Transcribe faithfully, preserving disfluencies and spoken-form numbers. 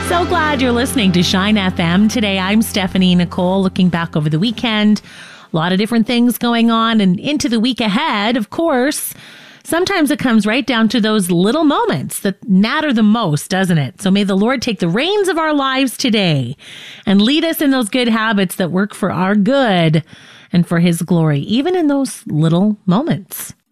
So glad you're listening to Shine F M. Today, I'm Stephanie Nicole, looking back over the weekend. A lot of different things going on and into the week ahead, of course. Sometimes it comes right down to those little moments that matter the most, doesn't it? So may the Lord take the reins of our lives today and lead us in those good habits that work for our good and for His glory, even in those little moments.